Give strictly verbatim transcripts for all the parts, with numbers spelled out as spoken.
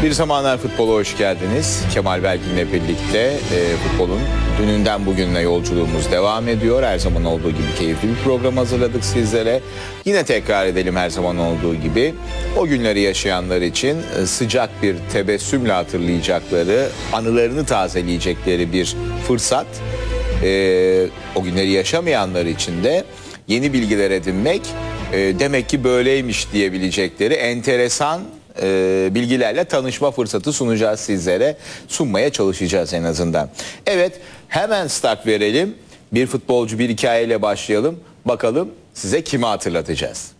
Bir Zamanlar Futbol'a hoş geldiniz. Kemal Belgin'le birlikte e, futbolun dününden bugününe yolculuğumuz devam ediyor. Her zaman olduğu gibi keyifli bir program hazırladık sizlere. Yine tekrar edelim her zaman olduğu gibi. O günleri yaşayanlar için e, sıcak bir tebessümle hatırlayacakları, anılarını tazeleyecekleri bir fırsat. E, o günleri yaşamayanlar için de yeni bilgiler edinmek, e, demek ki böyleymiş diyebilecekleri enteresan e, bilgilerle tanışma fırsatı sunacağız sizlere. Sunmaya çalışacağız en azından. Evet, hemen start verelim. Bir futbolcu bir hikayeyle başlayalım. Bakalım size kimi hatırlatacağız.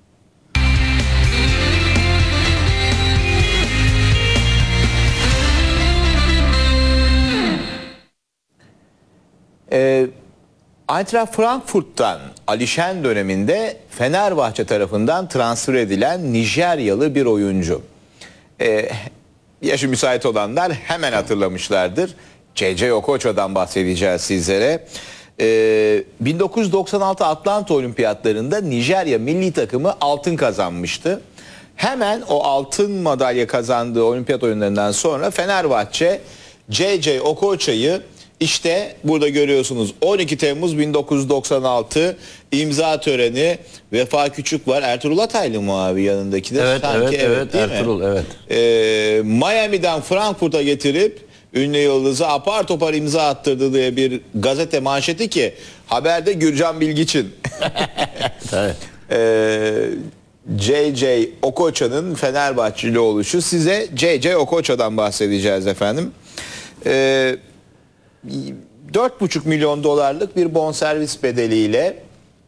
Ee, Eintracht Frankfurt'tan Ali Şen döneminde Fenerbahçe tarafından transfer edilen Nijeryalı bir oyuncu. Ee, yaşı müsait olanlar hemen hatırlamışlardır. C C Okocha'dan bahsedeceğiz sizlere. Ee, bin dokuz yüz doksan altı Atlanta Olimpiyatlarında Nijerya milli takımı altın kazanmıştı. Hemen o altın madalya kazandığı olimpiyat oyunlarından sonra Fenerbahçe C C Okocha'yı İşte burada görüyorsunuz on iki Temmuz bin dokuz yüz doksan altı imza töreni. Vefa Küçük var. Ertuğrul Ataylı mı abi yanındaki de? Evet, sanki, evet, evet, değil Ertuğrul, mi? evet. Ee, Miami'den Frankfurt'a getirip ünlü yıldızı apar topar imza attırdı diye bir gazete manşeti ki haberde Gürcan Bilgiç'in. Evet. ee, C C Okocha'nın Fenerbahçeli oluşu. Size C C Okocha'dan bahsedeceğiz efendim. Eee dört buçuk milyon dolarlık bir bonservis bedeliyle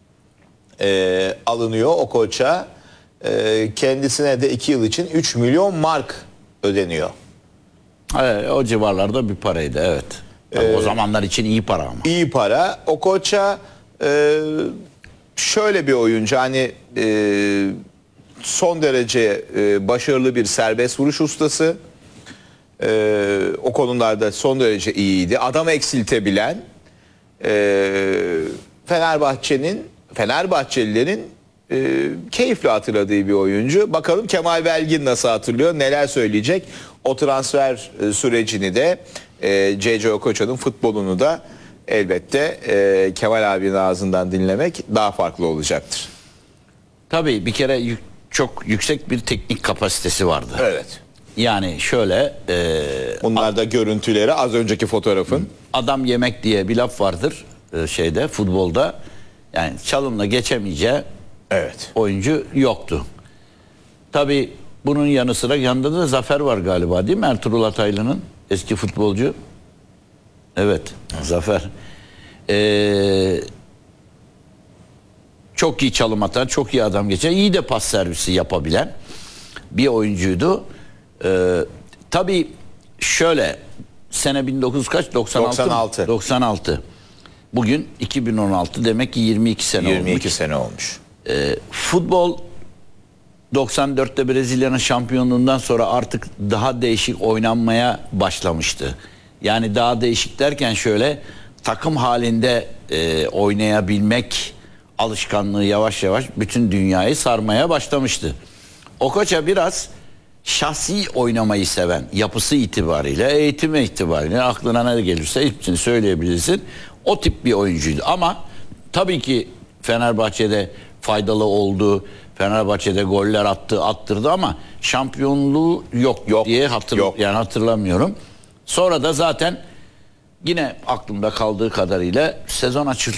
e, alınıyor Okocha. E, kendisine de iki yıl için üç milyon mark ödeniyor. Evet, o civarlarda bir paraydı, evet. Tabii ee, o zamanlar için iyi para ama. İyi para. Okocha e, şöyle bir oyuncu, hani e, son derece e, başarılı bir serbest vuruş ustası. Ee, o konularda son derece iyiydi. Adam eksiltebilen, e, Fenerbahçe'nin, Fenerbahçelilerin e, keyifle hatırladığı bir oyuncu. Bakalım Kemal Belgin nasıl hatırlıyor, neler söyleyecek. O transfer e, sürecini de e, C C Okocha'nın futbolunu da elbette e, Kemal abinin ağzından dinlemek daha farklı olacaktır. Tabii bir kere yük, çok yüksek bir teknik kapasitesi vardı. Evet. Yani şöyle... E, Bunlar da görüntüleri, az önceki fotoğrafın. Adam yemek diye bir laf vardır e, şeyde, futbolda. Yani çalımla geçemeyeceği evet. oyuncu yoktu. Tabii bunun yanı sıra yanında da Zafer var galiba, değil mi? Ertuğrul Ataylı'nın eski futbolcu. Evet, evet. Zafer. Eee... Çok iyi çalım atan, çok iyi adam geçen, iyi de pas servisi yapabilen bir oyuncuydu. Ee, tabii şöyle, sene bin dokuz yüz kaç? doksan altı. doksan altı. doksan altı. Bugün iki bin on altı, demek ki yirmi iki sene yirmi iki olmuş. sene olmuş. Ee, futbol doksan dörtte Brezilya'nın şampiyonluğundan sonra artık daha değişik oynanmaya başlamıştı. Yani daha değişik derken şöyle, takım halinde e, oynayabilmek alışkanlığı yavaş yavaş bütün dünyayı sarmaya başlamıştı. Okocha biraz şahsi oynamayı seven, yapısı itibariyle, eğitimi itibariyle, aklına ne gelirse hepsini söyleyebilirsin. O tip bir oyuncuydu ama tabii ki Fenerbahçe'de faydalı oldu. Fenerbahçe'de goller attı, attırdı ama şampiyonluğu yok, yok diye hatır, yok. Yani hatırlamıyorum. Sonra da zaten yine aklımda kaldığı kadarıyla sezon